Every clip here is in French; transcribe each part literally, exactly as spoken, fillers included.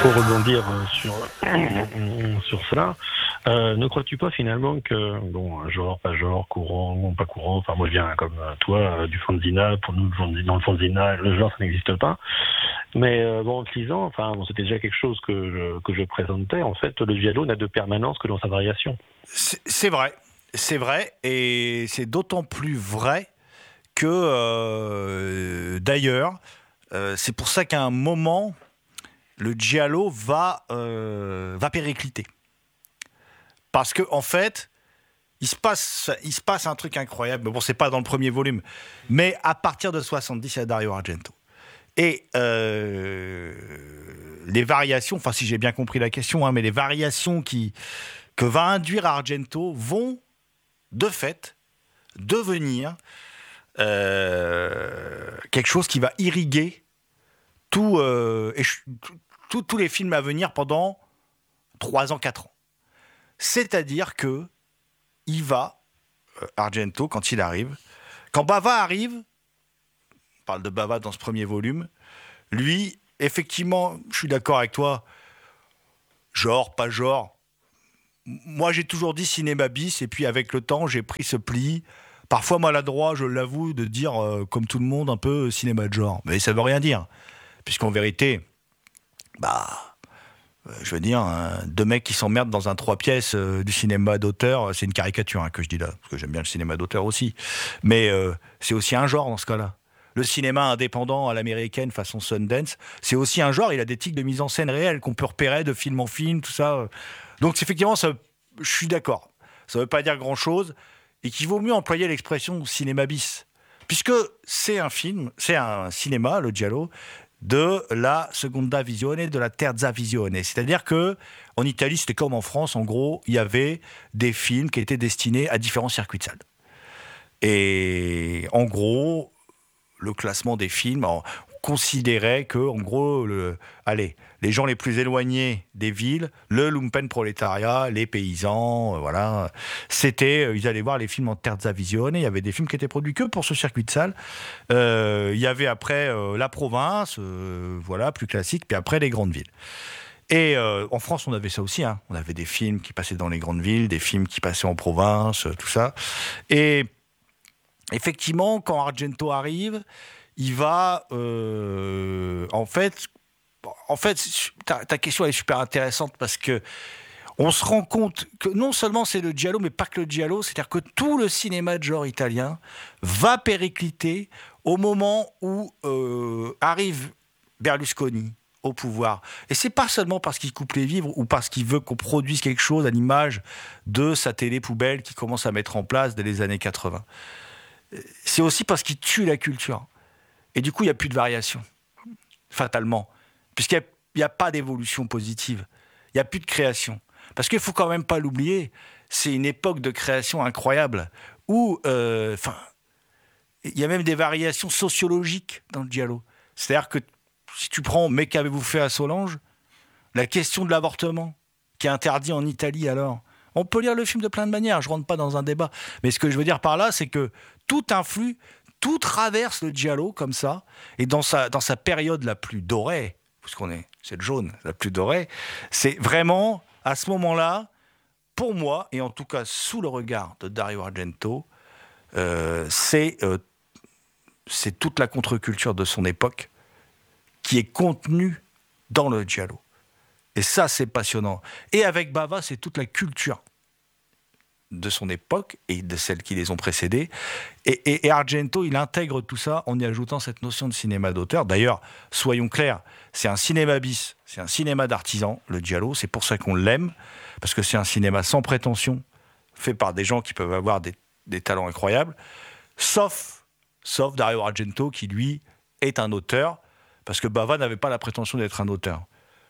pour rebondir euh, sur sur cela, euh, ne crois-tu pas finalement que bon, genre, pas genre, courant, pas courant, enfin moi je viens comme euh, toi euh, du fanzina, pour nous le fanzina- dans le fanzina, le genre ça n'existe pas. Mais euh, bon, en te lisant, enfin bon, c'était déjà quelque chose que je, que je présentais. En fait, le giallo n'a de permanence que dans sa variation. C'est, c'est vrai, c'est vrai, et c'est d'autant plus vrai que euh, d'ailleurs, euh, c'est pour ça qu'à un moment, le giallo va, euh, va péricliter. Parce que en fait, il se passe, il se passe un truc incroyable. Bon, c'est pas dans le premier volume, mais à partir de soixante-dix, il y a Dario Argento. Et euh, les variations, enfin si j'ai bien compris la question, hein, mais les variations qui, que va induire Argento vont, de fait, devenir euh, quelque chose qui va irriguer tout, euh, et, tout, tous les films à venir pendant trois ans, quatre ans. C'est-à-dire que il va, euh, Argento, quand il arrive, quand Bava arrive, on parle de Bava dans ce premier volume, lui, effectivement, je suis d'accord avec toi, genre, pas genre. Moi, j'ai toujours dit cinéma bis, et puis avec le temps, j'ai pris ce pli, parfois maladroit, je l'avoue, de dire, euh, comme tout le monde, un peu cinéma de genre. Mais ça veut rien dire, puisqu'en vérité, bah... Je veux dire, hein, deux mecs qui s'emmerdent dans un trois pièces euh, du cinéma d'auteur, c'est une caricature hein, que je dis là, parce que j'aime bien le cinéma d'auteur aussi. Mais euh, c'est aussi un genre dans ce cas-là. Le cinéma indépendant à l'américaine façon Sundance, c'est aussi un genre, il a des tics de mise en scène réels qu'on peut repérer de film en film, tout ça. Donc effectivement, ça, je suis d'accord. Ça ne veut pas dire grand-chose, et qu'il vaut mieux employer l'expression cinéma bis. Puisque c'est un film, c'est un cinéma, le giallo, de la seconda visione, de la terza visione. C'est-à-dire que en Italie, c'était comme en France, en gros, il y avait des films qui étaient destinés à différents circuits de salle. Et en gros, le classement des films, on considérait que, en gros, le, allez, les gens les plus éloignés des villes, le lumpenprolétariat, les paysans, euh, voilà, c'était, euh, ils allaient voir les films en terza visione. Il y avait des films qui étaient produits que pour ce circuit de salle. Euh, il y avait après euh, la province, euh, voilà, plus classique, puis après les grandes villes. Et euh, en France, on avait ça aussi. Hein. On avait des films qui passaient dans les grandes villes, des films qui passaient en province, euh, tout ça. Et effectivement, quand Argento arrive, il va, euh, en fait, en fait, ta, ta question elle est super intéressante parce que on se rend compte que non seulement c'est le giallo, mais pas que le giallo, c'est-à-dire que tout le cinéma de genre italien va péricliter au moment où euh, arrive Berlusconi au pouvoir. Et c'est pas seulement parce qu'il coupe les vivres ou parce qu'il veut qu'on produise quelque chose à l'image de sa télé poubelle qu'il commence à mettre en place dès les années quatre-vingts. C'est aussi parce qu'il tue la culture. Et du coup, il n'y a plus de variation, fatalement. Puisqu'il n'y a, a pas d'évolution positive. Il n'y a plus de création. Parce qu'il ne faut quand même pas l'oublier, c'est une époque de création incroyable où, euh, enfin, il y a même des variations sociologiques dans le giallo. C'est-à-dire que si tu prends « Mais qu'avez-vous fait à Solange ?» la question de l'avortement, qui est interdit en Italie alors. On peut lire le film de plein de manières, je ne rentre pas dans un débat. Mais ce que je veux dire par là, c'est que tout influe, tout traverse le giallo comme ça, et dans sa, dans sa période la plus dorée, puisqu'on est, c'est le jaune, la plus dorée, c'est vraiment, à ce moment-là, pour moi, et en tout cas sous le regard de Dario Argento, euh, c'est, euh, c'est toute la contre-culture de son époque qui est contenue dans le giallo. Et ça, c'est passionnant. Et avec Bava, c'est toute la culture de son époque et de celles qui les ont précédées. Et, et, et Argento, il intègre tout ça en y ajoutant cette notion de cinéma d'auteur. D'ailleurs, soyons clairs, c'est un cinéma bis, c'est un cinéma d'artisan, le giallo. C'est pour ça qu'on l'aime, parce que c'est un cinéma sans prétention, fait par des gens qui peuvent avoir des, des talents incroyables, sauf, sauf Dario Argento, qui lui est un auteur, parce que Bava n'avait pas la prétention d'être un auteur.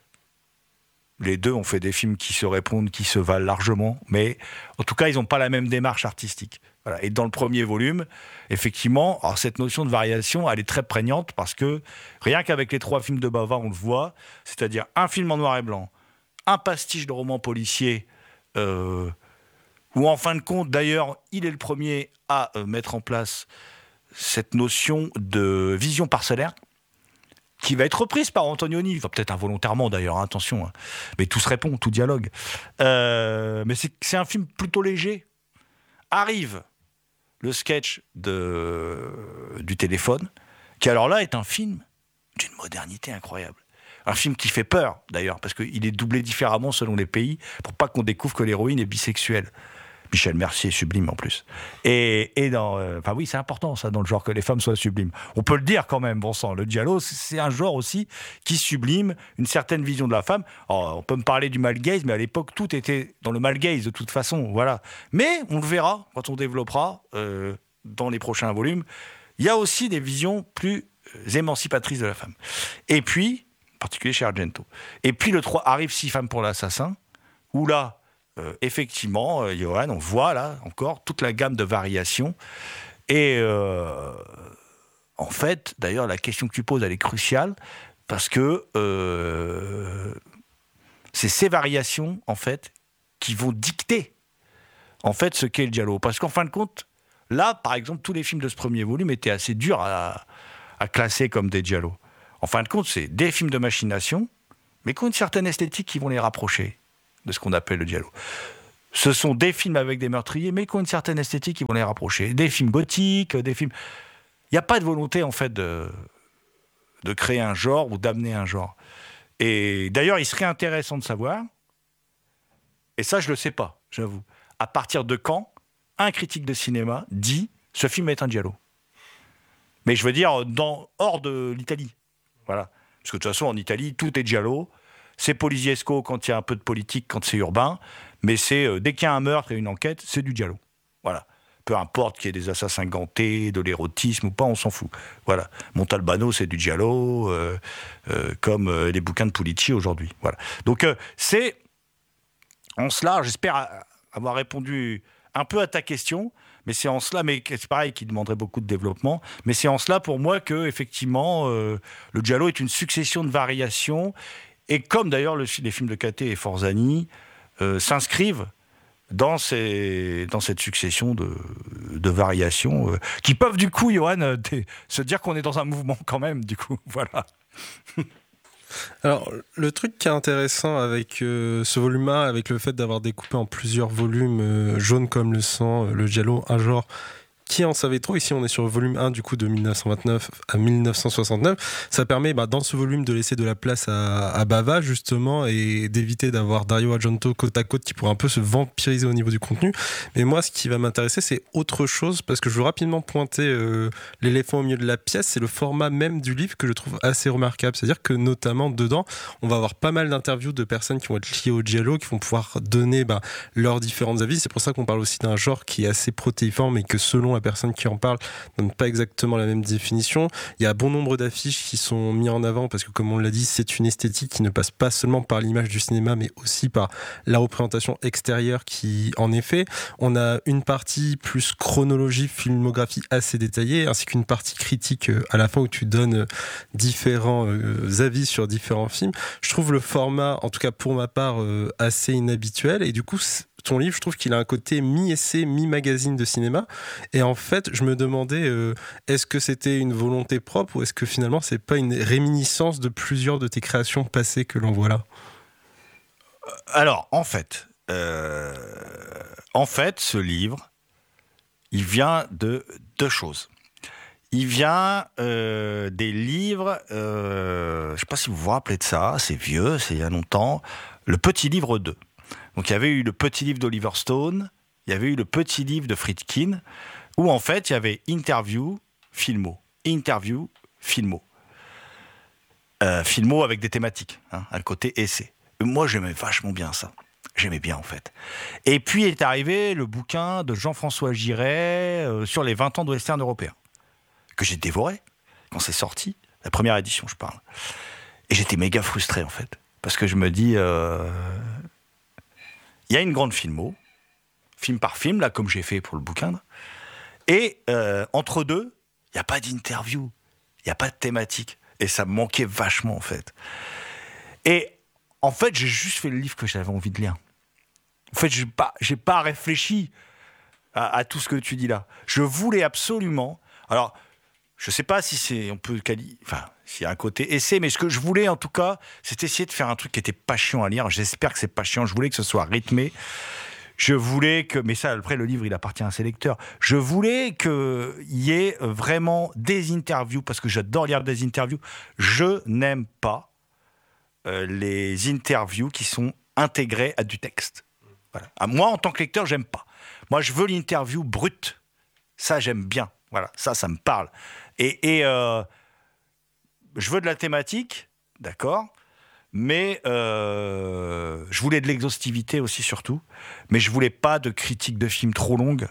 Les deux ont fait des films qui se répondent, qui se valent largement, mais en tout cas, ils n'ont pas la même démarche artistique. Voilà. Et dans le premier volume, effectivement, alors cette notion de variation, elle est très prégnante parce que rien qu'avec les trois films de Bava, on le voit, c'est-à-dire un film en noir et blanc, un pastiche de roman policier, euh, où en fin de compte, d'ailleurs, il est le premier à euh, mettre en place cette notion de vision parcellaire, qui va être reprise par Antonioni, enfin, peut-être involontairement d'ailleurs, hein, attention, hein. Mais tout se répond, tout dialogue. Euh, mais c'est, c'est un film plutôt léger. Arrive le sketch de, du téléphone, qui alors là est un film d'une modernité incroyable. Un film qui fait peur, d'ailleurs, parce qu'il est doublé différemment selon les pays, pour pas qu'on découvre que l'héroïne est bisexuelle. Michel Mercier est sublime en plus. Et, et dans, euh, enfin oui, c'est important ça dans le genre que les femmes soient sublimes. On peut le dire quand même, bon sang. Le giallo, c'est un genre aussi qui sublime une certaine vision de la femme. Alors, on peut me parler du male gaze, mais à l'époque tout était dans le male gaze de toute façon, voilà. Mais on le verra quand on développera euh, dans les prochains volumes. Il y a aussi des visions plus émancipatrices de la femme. Et puis, en particulier chez Argento. Et puis le trois arrive Six femmes pour l'assassin, où là. Euh, effectivement, euh, Johan, on voit là encore toute la gamme de variations. Et euh, en fait, d'ailleurs, la question que tu poses, elle est cruciale parce que euh, c'est ces variations, en fait, qui vont dicter, en fait, ce qu'est le giallo. Parce qu'en fin de compte, là, par exemple, tous les films de ce premier volume étaient assez durs à, à classer comme des giallo. En fin de compte, c'est des films de machination, mais qui ont une certaine esthétique qui vont les rapprocher de ce qu'on appelle le giallo. Ce sont des films avec des meurtriers, mais qui ont une certaine esthétique qui vont les rapprocher. Des films gothiques, des films... Il n'y a pas de volonté, en fait, de, de créer un genre ou d'amener un genre. Et d'ailleurs, il serait intéressant de savoir, et ça, je ne le sais pas, j'avoue, à partir de quand un critique de cinéma dit « ce film est un giallo ». Mais je veux dire, dans, hors de l'Italie. Voilà. Parce que de toute façon, en Italie, tout est giallo. C'est poliziesco quand il y a un peu de politique, quand c'est urbain, mais c'est euh, dès qu'il y a un meurtre et une enquête, c'est du giallo. Voilà. Peu importe qu'il y ait des assassins gantés, de l'érotisme ou pas, on s'en fout. Voilà. Montalbano, c'est du giallo, euh, euh, comme euh, les bouquins de Pulici aujourd'hui. Voilà. Donc euh, c'est en cela, j'espère avoir répondu un peu à ta question, mais c'est en cela, mais c'est pareil, qui demanderait beaucoup de développement, mais c'est en cela pour moi que effectivement euh, le giallo est une succession de variations. Et comme d'ailleurs le, les films de Caté et Forzani euh, s'inscrivent dans, ces, dans cette succession de, de variations euh, qui peuvent du coup, Johan, euh, se dire qu'on est dans un mouvement quand même, du coup, voilà. Alors, le truc qui est intéressant avec euh, ce volume un, avec le fait d'avoir découpé en plusieurs volumes, euh, jaune comme le sang, euh, le giallo, un genre... Qui en savait trop? Ici, on est sur le volume un, du coup, de dix-neuf cent vingt-neuf à dix-neuf cent soixante-neuf. Ça permet, bah, dans ce volume, de laisser de la place à, à Bava, justement, et d'éviter d'avoir Dario Argento côte à côte qui pourrait un peu se vampiriser au niveau du contenu. Mais moi, ce qui va m'intéresser, c'est autre chose, parce que je veux rapidement pointer euh, l'éléphant au milieu de la pièce. C'est le format même du livre que je trouve assez remarquable. C'est-à-dire que, notamment, dedans, on va avoir pas mal d'interviews de personnes qui vont être liées au giallo, qui vont pouvoir donner bah, leurs différents avis. C'est pour ça qu'on parle aussi d'un genre qui est assez protéiforme et que, selon la personne qui en parle, donne pas exactement la même définition. Il y a bon nombre d'affiches qui sont mises en avant parce que, comme on l'a dit, c'est une esthétique qui ne passe pas seulement par l'image du cinéma, mais aussi par la représentation extérieure qui, en effet, on a une partie plus chronologie, filmographie assez détaillée, ainsi qu'une partie critique à la fin où tu donnes différents euh, avis sur différents films. Je trouve le format, en tout cas pour ma part, euh, assez inhabituel, et du coup, ton livre, je trouve qu'il a un côté mi-essai, mi-magazine de cinéma. Et en fait, je me demandais, euh, est-ce que c'était une volonté propre ou est-ce que finalement, c'est pas une réminiscence de plusieurs de tes créations passées que l'on voit là? Alors, en fait, euh, en fait, ce livre, il vient de deux choses. Il vient euh, des livres, euh, je ne sais pas si vous vous rappelez de ça, c'est vieux, c'est il y a longtemps, le Petit Livre deux. Donc il y avait eu le petit livre d'Oliver Stone, il y avait eu le petit livre de Friedkin, où en fait il y avait interview, filmo, interview, filmo. Euh, filmo avec des thématiques, hein, à le côté essai. Moi j'aimais vachement bien ça, j'aimais bien en fait. Et puis est arrivé le bouquin de Jean-François Giret euh, sur les vingt ans de western européen, que j'ai dévoré quand c'est sorti, la première édition je parle. Et j'étais méga frustré en fait, parce que je me dis... Euh, il y a une grande filmo, film par film, là, comme j'ai fait pour le bouquin. Et euh, entre deux, il n'y a pas d'interview, il n'y a pas de thématique. Et ça me manquait vachement, en fait. Et en fait, j'ai juste fait le livre que j'avais envie de lire. En fait, je n'ai pas, j'ai pas réfléchi à, à tout ce que tu dis là. Je voulais absolument... Alors, je sais pas si c'est, on peut quali... enfin, s'il y a un côté essai, mais ce que je voulais en tout cas, c'est essayer de faire un truc qui était pas chiant à lire. J'espère que c'est pas chiant. Je voulais que ce soit rythmé. Je voulais que, mais ça, après le livre, il appartient à ses lecteurs. Je voulais qu'il y ait vraiment des interviews, parce que j'adore lire des interviews. Je n'aime pas euh, les interviews qui sont intégrées à du texte. Voilà. À moi, en tant que lecteur, j'aime pas. Moi, je veux l'interview brute. Ça, j'aime bien. Voilà, ça, ça me parle. Et, et euh, je veux de la thématique, d'accord, mais euh, je voulais de l'exhaustivité aussi, surtout. Mais je voulais pas de critiques de films trop longues,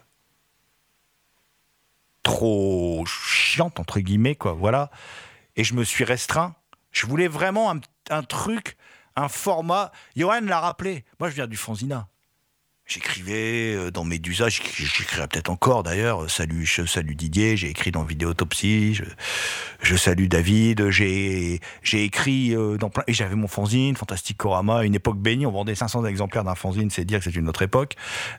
trop chiantes, entre guillemets, quoi, voilà. Et je me suis restreint. Je voulais vraiment un, un truc, un format. Johan l'a rappelé. Moi, je viens du Fanzina. J'écrivais dans Médusa, j'écrirai peut-être encore d'ailleurs. Salut, je salue Didier, j'ai écrit dans Vidéotopsie, je, je salue David, j'ai, j'ai écrit dans plein. Et j'avais mon fanzine, Fantasticorama, une époque bénie, on vendait cinq cents exemplaires d'un fanzine, c'est dire que c'est une autre époque.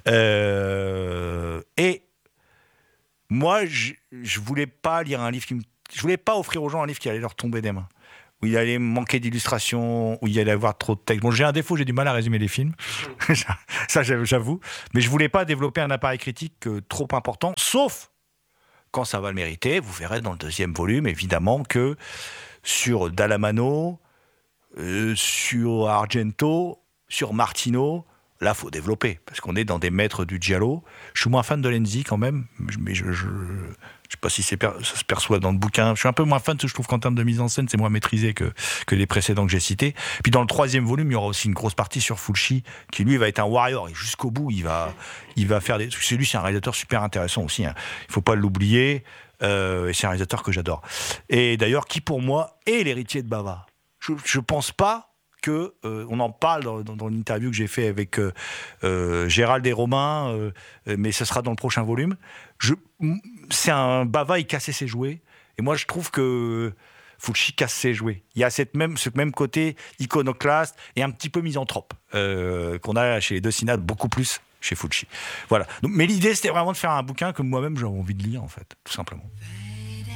Euh, et moi, je, je voulais pas lire un livre qui me. Je voulais pas offrir aux gens un livre qui allait leur tomber des mains, où il allait manquer d'illustrations, où il allait avoir trop de texte. Bon, j'ai un défaut, j'ai du mal à résumer les films, ça j'avoue, mais je voulais pas développer un appareil critique euh, trop important, sauf quand ça va le mériter. Vous verrez dans le deuxième volume, évidemment, que sur Dallamano, euh, sur Argento, sur Martino, là, faut développer, parce qu'on est dans des maîtres du giallo. Je suis moins fan de Lenzi quand même, mais je... je Je ne sais pas si c'est per- ça se perçoit dans le bouquin. Je suis un peu moins fan, parce que je trouve qu'en termes de mise en scène, c'est moins maîtrisé que, que les précédents que j'ai cités. Puis dans le troisième volume, il y aura aussi une grosse partie sur Fulci, qui lui va être un warrior. Et jusqu'au bout, il va, il va faire des... C'est lui, c'est un réalisateur super intéressant aussi. Hein. Il ne faut pas l'oublier. Euh, et c'est un réalisateur que j'adore. Et d'ailleurs, qui pour moi est l'héritier de Bava. Je ne pense pas que euh, on en parle dans, dans, dans l'interview que j'ai fait avec euh, euh, Gérald et Romain, euh, mais ce sera dans le prochain volume. Je, c'est un Bava, il cassait ses jouets, et moi je trouve que Fulci casse ses jouets. Il y a cette même, ce même côté iconoclaste et un petit peu misanthrope euh, qu'on a chez les deux Cinades, beaucoup plus chez Fulci. Voilà. Donc, mais l'idée c'était vraiment de faire un bouquin que moi-même j'avais envie de lire en fait, tout simplement.